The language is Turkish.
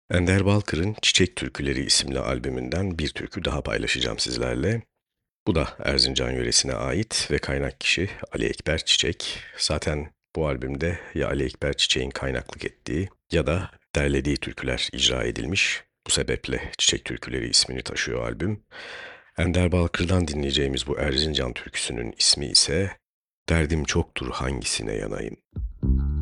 Ender Balkır'ın Çiçek Türküleri isimli albümünden bir türkü daha paylaşacağım sizlerle. Bu da Erzincan yöresine ait ve kaynak kişi Ali Ekber Çiçek. Zaten bu albümde ya Ali Ekber Çiçek'in kaynaklık ettiği ya da derlediği türküler icra edilmiş. Bu sebeple Çiçek Türküleri ismini taşıyor albüm. Ender Balkır'dan dinleyeceğimiz bu Erzincan türküsünün ismi ise Derdim Çoktur Hangisine Yanayım.